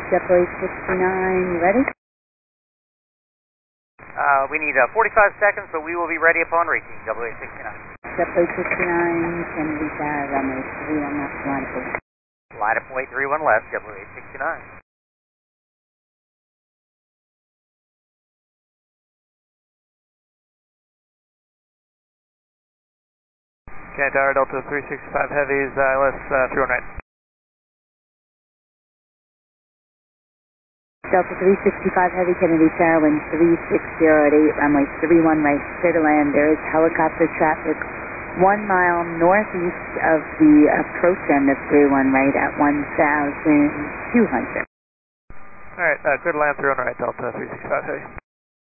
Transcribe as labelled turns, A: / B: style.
A: JetBlue 69, you ready?
B: We need 45 seconds, but we will be ready upon reaching JetBlue 69.
A: JetBlue 69, Kennedy Tower, runway 31 left, line up.
B: Line up and wait 31 left, JetBlue 69.
C: Kennedy Tower, Delta 365 Heavies, ILS 31 right.
A: Delta 365 Heavy, Kennedy Tower, wind 360 at 8, runway 31 right, clear to land. There is helicopter traffic 1 mile northeast of the approach end of 31 right at 1,200.
C: Alright, clear to land 31 right, Delta 365 Heavy.